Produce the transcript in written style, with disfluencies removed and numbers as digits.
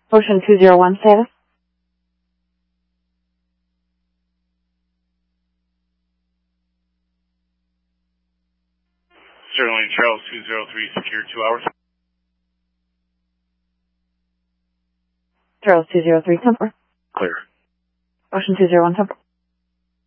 Ocean 201 status. Sterling Charles 203, secure 2 hours. Charles 203, temper. Clear. Ocean 201, temper.